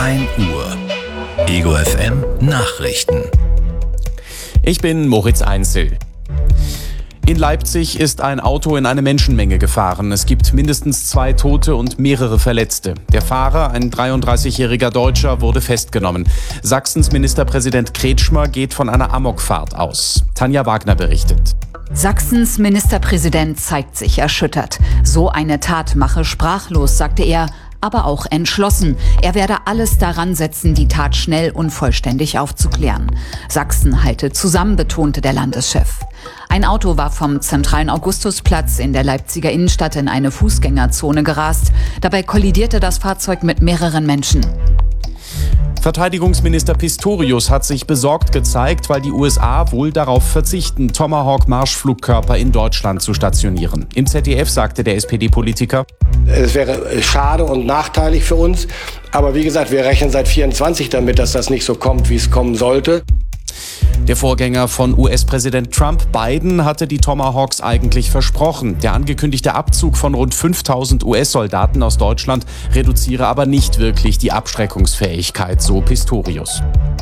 1 Uhr. Ego FM Nachrichten. Ich bin Moritz Einzel. In Leipzig ist ein Auto in eine Menschenmenge gefahren. Es gibt mindestens 2 Tote und mehrere Verletzte. Der Fahrer, ein 33-jähriger Deutscher, wurde festgenommen. Sachsens Ministerpräsident Kretschmer geht von einer Amokfahrt aus. Tanja Wagner berichtet. Sachsens Ministerpräsident zeigt sich erschüttert. So eine Tat mache sprachlos, sagte er, aber auch entschlossen. Er werde alles daran setzen, die Tat schnell und vollständig aufzuklären. Sachsen halte zusammen, betonte der Landeschef. Ein Auto war vom zentralen Augustusplatz in der Leipziger Innenstadt in eine Fußgängerzone gerast. Dabei kollidierte das Fahrzeug mit mehreren Menschen. Verteidigungsminister Pistorius hat sich besorgt gezeigt, weil die USA wohl darauf verzichten, Tomahawk-Marschflugkörper in Deutschland zu stationieren. Im ZDF sagte der SPD-Politiker: Es wäre schade und nachteilig für uns. Aber wie gesagt, wir rechnen seit 24 damit, dass das nicht so kommt, wie es kommen sollte. Der Vorgänger von US-Präsident Trump, Biden, hatte die Tomahawks eigentlich versprochen. Der angekündigte Abzug von rund 5000 US-Soldaten aus Deutschland reduziere aber nicht wirklich die Abschreckungsfähigkeit, so Pistorius.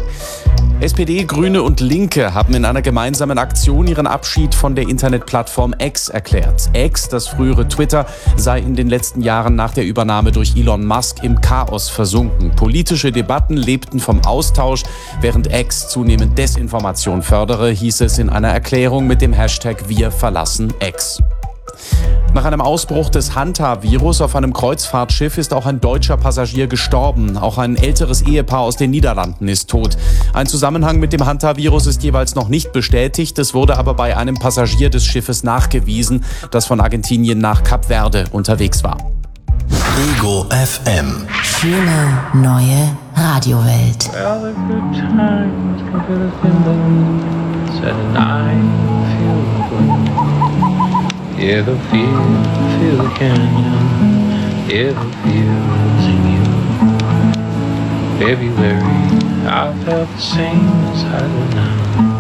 SPD, Grüne und Linke haben in einer gemeinsamen Aktion ihren Abschied von der Internetplattform X erklärt. X, das frühere Twitter, sei in den letzten Jahren nach der Übernahme durch Elon Musk im Chaos versunken. Politische Debatten lebten vom Austausch, während X zunehmend Desinformation fördere, hieß es in einer Erklärung mit dem Hashtag Wir verlassen X. Nach einem Ausbruch des Hanta-Virus auf einem Kreuzfahrtschiff ist auch ein deutscher Passagier gestorben. Auch ein älteres Ehepaar aus den Niederlanden ist tot. Ein Zusammenhang mit dem Hanta-Virus ist jeweils noch nicht bestätigt. Es wurde aber bei einem Passagier des Schiffes nachgewiesen, das von Argentinien nach Kap Verde unterwegs war. Ego FM. Schöne neue Radiowelt. Well, the good times can fill us in the woods and I feel good. Yeah, the feel the canyon. Yeah, the feel's in you. February, I felt the same as I do now.